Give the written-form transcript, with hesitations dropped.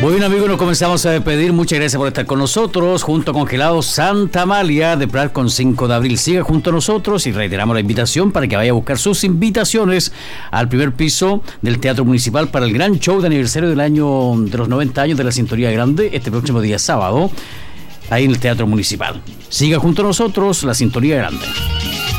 Bueno, amigos, nos comenzamos a despedir. Muchas gracias por estar con nosotros. Junto a Congelados Santa Amalia de Prat con 5 de abril. Siga junto a nosotros y reiteramos la invitación para que vaya a buscar sus invitaciones al primer piso del Teatro Municipal para el gran show de aniversario del año de los 90 años de la Sintonía Grande, este próximo día sábado, ahí en el Teatro Municipal. Siga junto a nosotros, la Sintonía Grande.